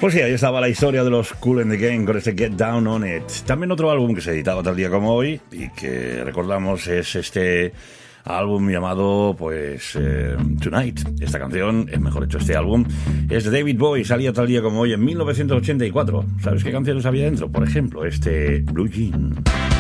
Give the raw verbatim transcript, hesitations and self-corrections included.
Pues sí, ahí estaba la historia de los Kool and the Gang con este Get Down on It. También otro álbum que se editaba tal día como hoy y que recordamos es este álbum llamado, pues, eh, Tonight. Esta canción, es mejor hecho este álbum, es de David Bowie, salía tal día como hoy en mil novecientos ochenta y cuatro. ¿Sabes qué canciones había dentro? Por ejemplo, este Blue Jean.